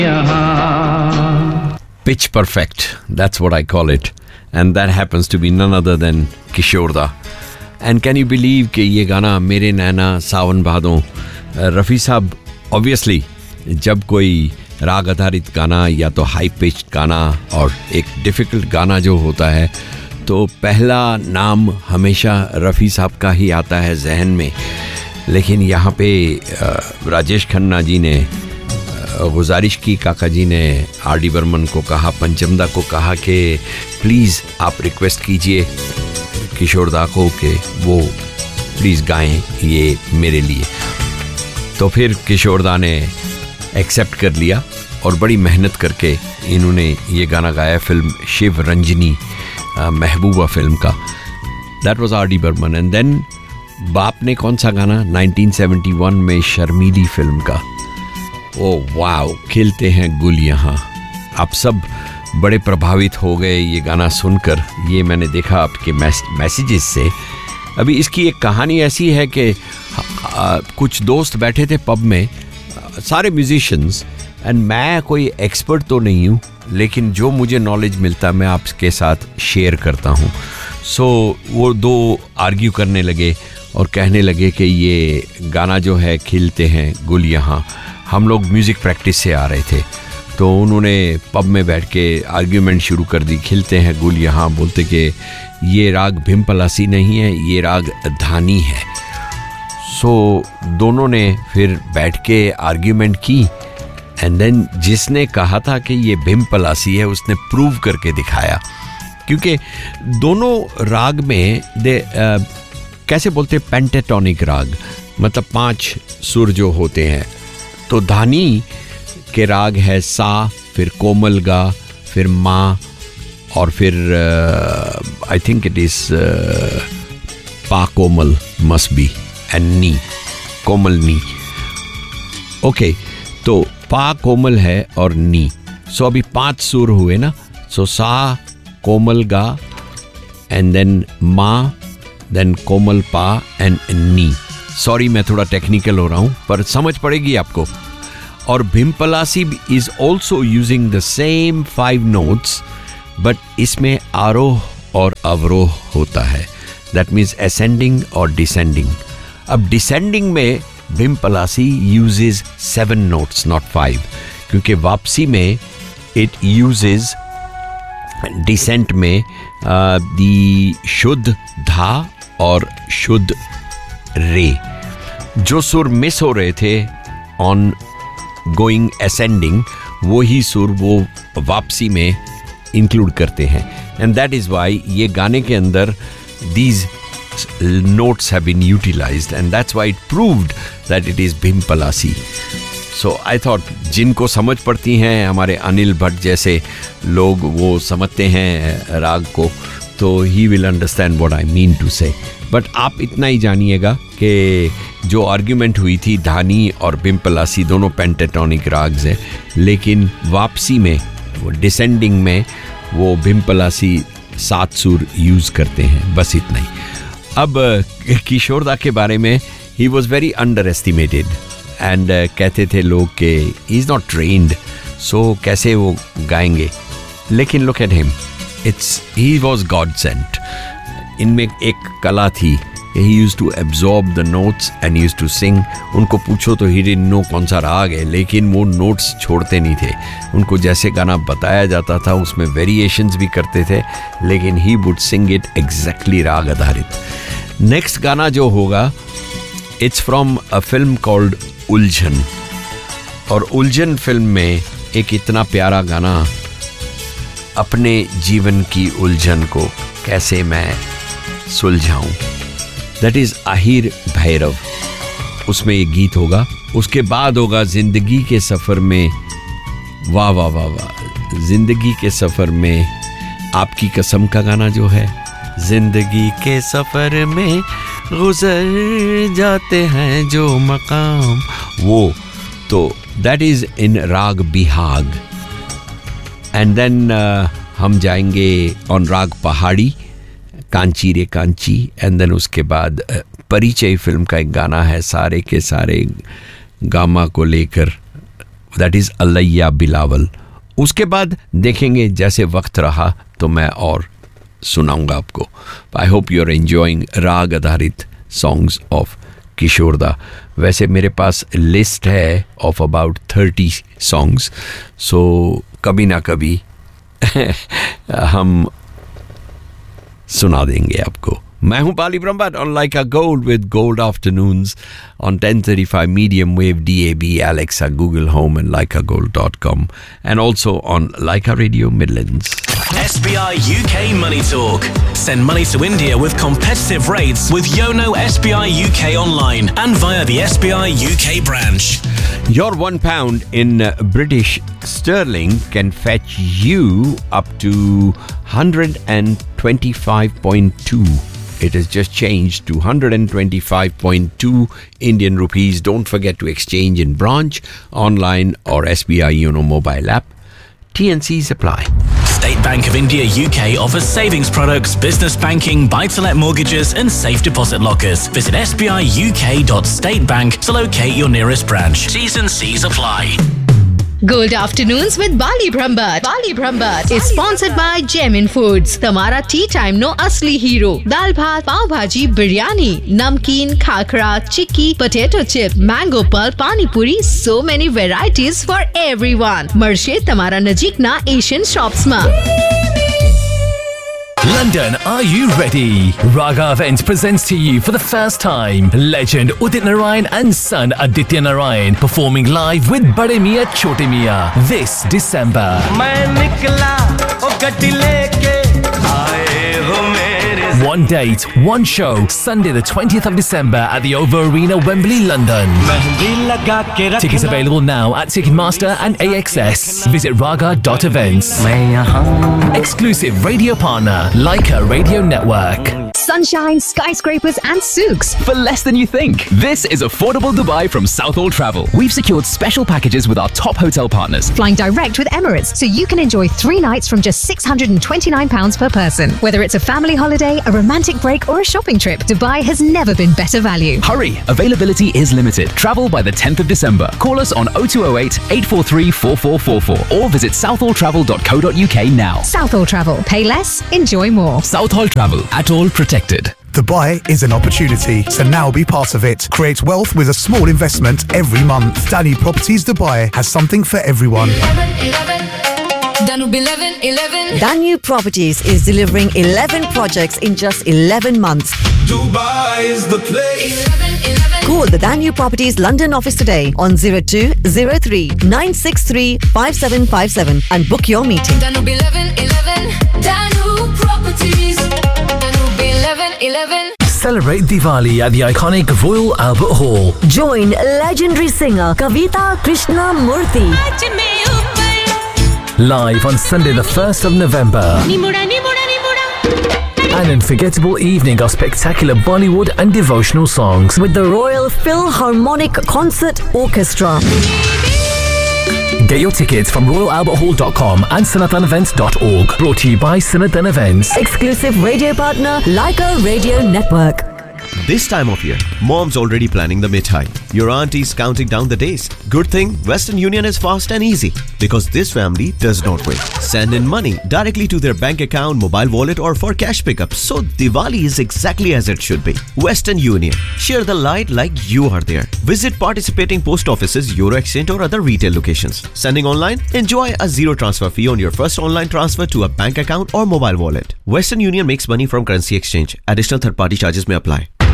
Pitch perfect, that's what I call it. And that happens to be none other than Kishore Da. And can you believe कि ये गाना मेरे नैना सावन भादों, रफ़ी साहब obviously जब कोई राग आधारित गाना या तो हाई पिच्ड गाना और एक डिफ़िकल्ट गाना जो होता है तो पहला नाम हमेशा रफ़ी साहब का ही आता है जहन में. लेकिन यहाँ पे राजेश खन्ना जी ने गुजारिश की, काका जी ने आर डी बर्मन को कहा, पंचमदा को कहा कि प्लीज़ आप रिक्वेस्ट कीजिए किशोर दा को कि वो प्लीज़ गाएं ये मेरे लिए. तो फिर किशोर दा ने एक्सेप्ट कर लिया और बड़ी मेहनत करके इन्होंने ये गाना गाया फिल्म शिव रंजनी, महबूबा फिल्म का. That was R D Burman. And then बाप ने कौन सा गाना 1971 में शर्मीली फिल्म का, ओ वाओ, खिलते हैं गुल यहाँ. आप सब बड़े प्रभावित हो गए ये गाना सुनकर. ये मैंने देखा आपके मैसेजेस से. अभी इसकी एक कहानी ऐसी है कि कुछ दोस्त बैठे थे पब में, सारे म्यूजिशियंस, एंड मैं कोई एक्सपर्ट तो नहीं हूँ लेकिन जो मुझे नॉलेज मिलता मैं आपके साथ शेयर करता हूँ. सो वो दो आर्ग्यू करने लगे और कहने लगे कि ये गाना जो है खिलते हैं गुल यहाँ, हम लोग म्यूज़िक प्रैक्टिस से आ रहे थे तो उन्होंने पब में बैठ के आर्ग्यूमेंट शुरू कर दी. खिलते हैं गुल यहाँ बोलते कि ये राग भिमपलासी नहीं है, ये राग धानी है. सो दोनों ने फिर बैठ के आर्ग्यूमेंट की एंड देन जिसने कहा था कि ये भिमपलासी है उसने प्रूव करके दिखाया. क्योंकि दोनों राग में कैसे बोलते हैं, पेंटाटोनिक राग, मतलब 5 सुर जो होते हैं. तो धानी के राग है सा, फिर कोमल गा, फिर मा, और फिर आई थिंक इट इज पा कोमल must be, and knee, Komal knee. Okay, तो पा कोमल है और नी. सो अभी 5 सुर हुए ना. सो सा, कोमल गा, एंड देन मा, देन कोमल पा एंड नी. सॉरी मैं थोड़ा टेक्निकल हो रहा हूँ पर समझ पड़ेगी आपको. और भिमपलासी is also using the same 5 notes but इसमें आरोह और अवरोह होता है. दैट मीन्स असेंडिंग और डिसेंडिंग. अब डिसेंडिंग में भिमपलासी यूजेस 7 नोट्स नॉट 5, क्योंकि वापसी में इट यूजेस डिसेंट में दी शुद्ध धा और शुद्ध रे. जो सुर मिस हो रहे थे ऑन गोइंग असेंडिंग वो ही सुर वो वापसी में इंक्लूड करते हैं. एंड दैट इज़ वाई ये गाने के अंदर these notes have been utilized and that's why it proved that it is Bhimpalasi. So I thought जिनको समझ पड़ती हैं हमारे अनिल भट्ट जैसे लोग, वो समझते हैं राग को, तो he will understand what I mean to say. But आप इतना ही जानिएगा कि जो आर्ग्यूमेंट हुई थी, धानी और भिमपलासी दोनों पेंटाटोनिक राग्स हैं, लेकिन वापसी में वो डिसेंडिंग में वो भिमपलासी 7 सुर यूज़ करते हैं. बस इतना ही. अब किशोर दा के बारे में, he was very under estimated and कहते थे लोग कि ही इज़ नॉट ट्रेन्ड, सो कैसे वो गाएंगे. लेकिन look at him, he was God Saint. इनमें एक कला थी. ही used to absorb the notes and used to sing. उनको पूछो तो ही डिडंट नो कौन सा राग है, लेकिन वो नोट्स छोड़ते नहीं थे. उनको जैसे गाना बताया जाता था उसमें वेरिएशंस भी करते थे, लेकिन he would sing it exactly राग आधारित. नेक्स्ट गाना जो होगा, it's from a film called उलझन. और उलझन फिल्म में एक इतना प्यारा गाना, अपने जीवन की उलझन को कैसे मैं सुलझाऊं, दैट इज़ आहिर भैरव. उसमें एक गीत होगा. उसके बाद होगा जिंदगी के सफ़र में, वाह वाह वाह वाह, जिंदगी के सफ़र में आपकी कसम का गाना जो है, जिंदगी के सफ़र में गुजर जाते हैं जो मकाम, वो तो दैट इज़ इन राग बिहाग. एंड देन हम जाएंगे ऑन राग पहाड़ी, कांची रे कांची. एंड देन उसके बाद परिचय फिल्म का एक गाना है, सारे के सारे गामा को लेकर दैट इज़ अलैया बिलावल. उसके बाद देखेंगे जैसे वक्त रहा तो मैं और सुनाऊंगा आपको. I hope you are enjoying राग आधारित सॉन्ग्स ऑफ किशोरदा. वैसे मेरे पास लिस्ट है ऑफ अबाउट 30 सॉन्ग्स, सो कभी ना कभी हम सुना देंगे आपको. मैं हूं पाली Brahmbhatt on Laika Gold with Gold Afternoons on 1035 medium wave DAB, Alexa, Google Home and laikagold.com, and also on Laika Radio Midlands. SBI UK Money Talk. Send money to India with competitive rates with Yono SBI UK online and via the SBI UK branch. Your £1 in British sterling can fetch you up to 125.2. It has just changed to 125.2 Indian rupees. Don't forget to exchange in branch, online or SBI Yono mobile app. T&Cs apply. State Bank of India UK offers savings products, business banking, buy-to-let mortgages and safe deposit lockers. Visit sbiuk.statebank to locate your nearest branch. T's and C's apply. Gold Afternoons with Bali Brahmbhatt. Bali Brahmbhatt is sponsored by Gemin Foods. Tamara tea time no asli hero. Dal bhat, pav bhaji, biryani, namkeen, khakra, chikki, potato chip, mango pulp, pani puri. So many varieties for everyone. Marshe Tamara Najik na Asian shops ma. London, are you ready? Raga Events presents to you for the first time legend Udit Narayan and son Aditya Narayan performing live with Bade Miyan Chote Miyan this December. One date, one show, Sunday the 20th of December at the OVO Arena, Wembley, London. Tickets available now at Ticketmaster and AXS. Visit raga.events. Exclusive radio partner, Laika Radio Network. Sunshine, skyscrapers and souks. For less than you think. This is Affordable Dubai from Southall Travel. We've secured special packages with our top hotel partners. Flying direct with Emirates, so you can enjoy 3 nights from just £629 per person. Whether it's a family holiday, a romantic break or a shopping trip, Dubai has never been better value. Hurry! Availability is limited. Travel by the 10th of December. Call us on 0208 843 4444 or visit southalltravel.co.uk now. Southall Travel. Pay less, enjoy more. Southall Travel. At all protected. Dubai is an opportunity, so now be part of it. Create wealth with a small investment every month. Danu Properties Dubai has something for everyone. Danu Properties is delivering 11 projects in just 11 months. Dubai is the place. Call the Danu Properties London office today on 0203 963 5757 and book your meeting. Danu Properties. Celebrate Diwali at the iconic Royal Albert Hall. Join legendary singer Kavita Krishnamurthy. Live on Sunday the 1st of November. An unforgettable evening of spectacular Bollywood and devotional songs with the Royal Philharmonic Concert Orchestra. Get your tickets from royalalberthall.com and sanatanevents.org. Brought to you by Sanatan Events. Exclusive radio partner, Laika Radio Network. This time of year, mom's already planning the mithai. Your auntie's counting down the days. Good thing Western Union is fast and easy because this family does not wait. Send in money directly to their bank account, mobile wallet or for cash pickup. So Diwali is exactly as it should be. Western Union. Share the light like you are there. Visit participating post offices, Euro Exchange or other retail locations. Sending online? Enjoy a zero transfer fee on your first online transfer to a bank account or mobile wallet. Western Union makes money from currency exchange. Additional third-party charges may apply.